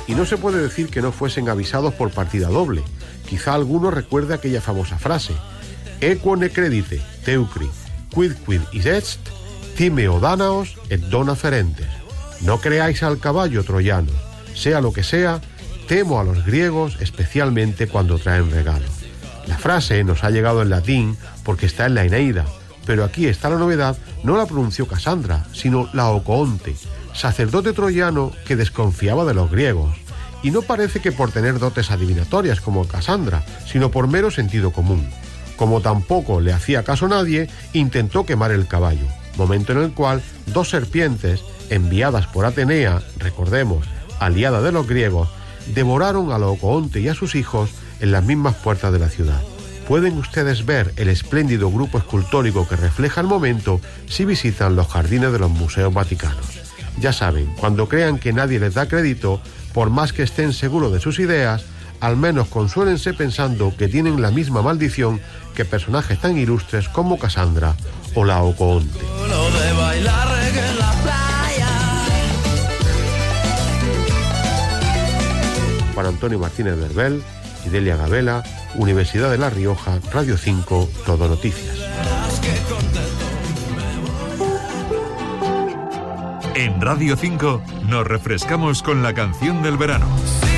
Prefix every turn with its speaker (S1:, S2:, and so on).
S1: y no se puede decir que no fuesen avisados por partida doble. Quizá alguno recuerde aquella famosa frase: Equo ne credite, teucri, quid is est, timeo Danaos et dona ferentes. No creáis al caballo troyano, sea lo que sea, temo a los griegos, especialmente cuando traen regalos. La frase nos ha llegado en latín porque está en la Eneida, pero aquí está la novedad, no la pronunció Casandra, sino Laocoonte, sacerdote troyano que desconfiaba de los griegos. Y no parece que por tener dotes adivinatorias como Casandra, sino por mero sentido común. Como tampoco le hacía caso a nadie, intentó quemar el caballo, momento en el cual dos serpientes, enviadas por Atenea, recordemos, aliada de los griegos, devoraron a Laocoonte y a sus hijos en las mismas puertas de la ciudad. Pueden ustedes ver el espléndido grupo escultórico que refleja el momento si visitan los jardines de los museos vaticanos. Ya saben, cuando crean que nadie les da crédito, por más que estén seguros de sus ideas, al menos consuélense pensando que tienen la misma maldición que personajes tan ilustres como Casandra o Laocoonte. Juan Antonio Martínez Verbel, Idalia Gabela, Universidad de La Rioja, Radio 5, Todo Noticias.
S2: En Radio 5 nos refrescamos con la canción del verano.